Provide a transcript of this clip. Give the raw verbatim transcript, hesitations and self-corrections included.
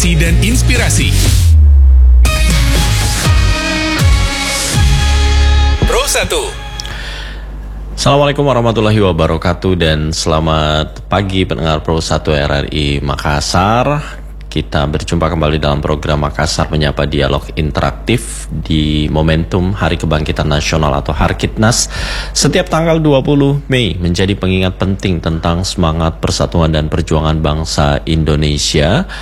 informasi dan inspirasi. Pro satu. Assalamualaikum warahmatullahi wabarakatuh dan selamat pagi pendengar Pro satu R R I Makassar. Kita berjumpa kembali dalam program Makassar Menyapa Dialog Interaktif di momentum Hari Kebangkitan Nasional atau Harkitnas. Setiap tanggal dua puluh Mei menjadi pengingat penting tentang semangat persatuan dan perjuangan bangsa Indonesia.